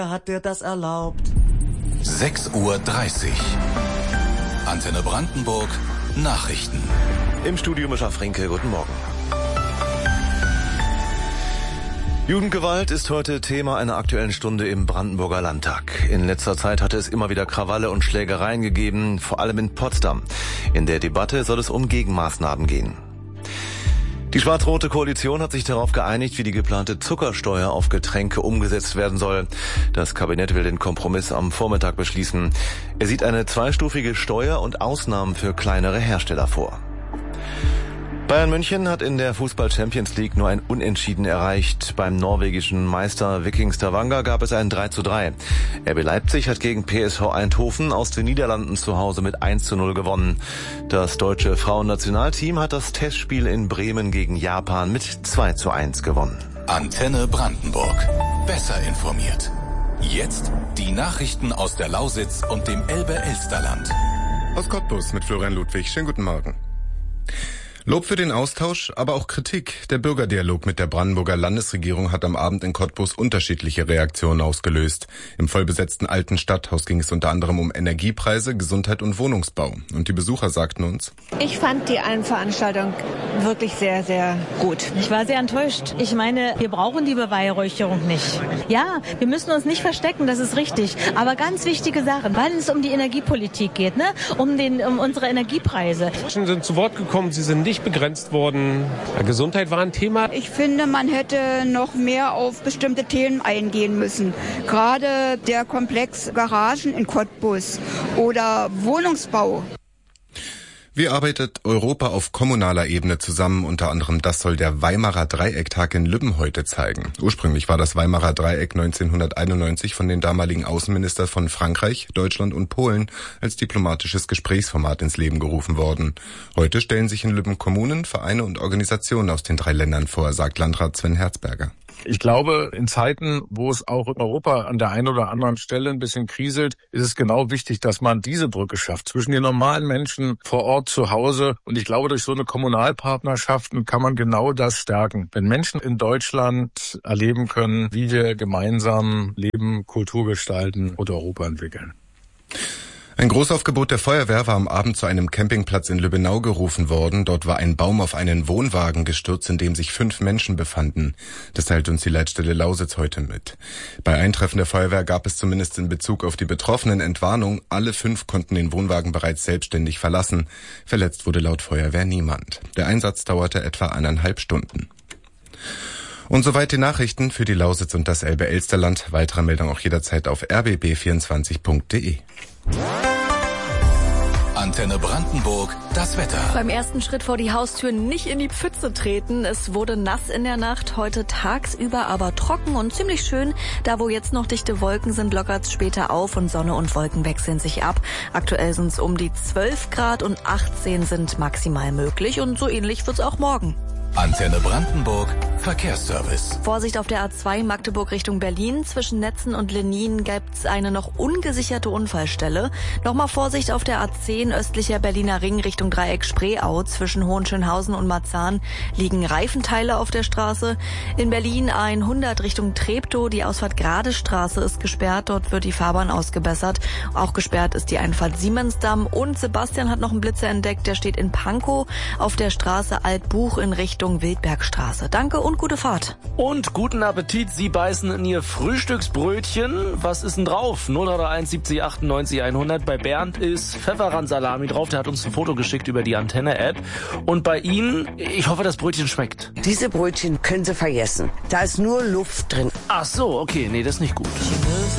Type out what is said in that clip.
hat dir das erlaubt? 6:30 Uhr. Antenne Brandenburg, Nachrichten. Im Studio Mischa Frinke, guten Morgen. Jugendgewalt ist heute Thema einer Aktuellen Stunde im Brandenburger Landtag. In letzter Zeit hatte es immer wieder Krawalle und Schlägereien gegeben, vor allem in Potsdam. In der Debatte soll es um Gegenmaßnahmen gehen. Die schwarz-rote Koalition hat sich darauf geeinigt, wie die geplante Zuckersteuer auf Getränke umgesetzt werden soll. Das Kabinett will den Kompromiss am Vormittag beschließen. Er sieht eine zweistufige Steuer und Ausnahmen für kleinere Hersteller vor. Bayern München hat in der Fußball-Champions League nur ein Unentschieden erreicht. Beim norwegischen Meister Viking Stavanger gab es ein 3:3. RB Leipzig hat gegen PSV Eindhoven aus den Niederlanden zu Hause mit 1:0 gewonnen. Das deutsche Frauennationalteam hat das Testspiel in Bremen gegen Japan mit 2:1 gewonnen. Antenne Brandenburg. Besser informiert. Jetzt die Nachrichten aus der Lausitz und dem Elbe-Elsterland. Aus Cottbus mit Florian Ludwig. Schönen guten Morgen. Lob für den Austausch, aber auch Kritik. Der Bürgerdialog mit der Brandenburger Landesregierung hat am Abend in Cottbus unterschiedliche Reaktionen ausgelöst. Im vollbesetzten alten Stadthaus ging es unter anderem um Energiepreise, Gesundheit und Wohnungsbau. Und die Besucher sagten uns: Ich fand die Veranstaltung wirklich sehr, sehr gut. Ich war sehr enttäuscht. Ich meine, wir brauchen die Beweihräucherung nicht. Ja, wir müssen uns nicht verstecken, das ist richtig. Aber ganz wichtige Sachen, weil es um die Energiepolitik geht, ne? Um unsere Energiepreise. Menschen sind zu Wort gekommen, sie sind nicht begrenzt worden. Gesundheit war ein Thema. Ich finde, man hätte noch mehr auf bestimmte Themen eingehen müssen. Gerade der Komplex Garagen in Cottbus oder Wohnungsbau. Wie arbeitet Europa auf kommunaler Ebene zusammen? Unter anderem das soll der Weimarer Dreiecktag in Lübben heute zeigen. Ursprünglich war das Weimarer Dreieck 1991 von den damaligen Außenministern von Frankreich, Deutschland und Polen als diplomatisches Gesprächsformat ins Leben gerufen worden. Heute stellen sich in Lübben Kommunen, Vereine und Organisationen aus den 3 Ländern vor, sagt Landrat Sven Herzberger. Ich glaube, in Zeiten, wo es auch in Europa an der einen oder anderen Stelle ein bisschen kriselt, ist es genau wichtig, dass man diese Brücke schafft zwischen den normalen Menschen vor Ort zu Hause. Und ich glaube, durch so eine Kommunalpartnerschaften kann man genau das stärken. Wenn Menschen in Deutschland erleben können, wie wir gemeinsam leben, Kultur gestalten und Europa entwickeln. Ein Großaufgebot der Feuerwehr war am Abend zu einem Campingplatz in Lübbenau gerufen worden. Dort war ein Baum auf einen Wohnwagen gestürzt, in dem sich 5 Menschen befanden. Das teilt uns die Leitstelle Lausitz heute mit. Bei Eintreffen der Feuerwehr gab es zumindest in Bezug auf die Betroffenen Entwarnung. Alle 5 konnten den Wohnwagen bereits selbstständig verlassen. Verletzt wurde laut Feuerwehr niemand. Der Einsatz dauerte etwa 1,5 Stunden. Und soweit die Nachrichten für die Lausitz und das Elbe-Elsterland. Weitere Meldungen auch jederzeit auf rbb24.de. Antenne Brandenburg, das Wetter. Beim ersten Schritt vor die Haustür nicht in die Pfütze treten. Es wurde nass in der Nacht, heute tagsüber aber trocken und ziemlich schön. Da, wo jetzt noch dichte Wolken sind, lockert es später auf und Sonne und Wolken wechseln sich ab. Aktuell sind es um die 12 Grad und 18 sind maximal möglich und so ähnlich wird's auch morgen. Antenne Brandenburg, Verkehrsservice. Vorsicht auf der A2 Magdeburg Richtung Berlin. Zwischen Netzen und Lenin gibt's eine noch ungesicherte Unfallstelle. Nochmal Vorsicht auf der A10 östlicher Berliner Ring Richtung Dreieck Spreeau. Zwischen Hohenschönhausen und Marzahn liegen Reifenteile auf der Straße. In Berlin A100 Richtung Treptow. Die Ausfahrt Gradestraße ist gesperrt. Dort wird die Fahrbahn ausgebessert. Auch gesperrt ist die Einfahrt Siemensdamm. Und Sebastian hat noch einen Blitzer entdeckt. Der steht in Pankow auf der Straße Altbuch in Richtung Wildbergstraße. Danke und gute Fahrt. Und guten Appetit. Sie beißen in Ihr Frühstücksbrötchen. Was ist denn drauf? 031 70 98 100. Bei Bernd ist Pfefferrandsalami drauf. Der hat uns ein Foto geschickt über die Antenne-App. Und bei Ihnen, ich hoffe, das Brötchen schmeckt. Diese Brötchen können Sie vergessen. Da ist nur Luft drin. Ach so, okay. Nee, das ist nicht gut.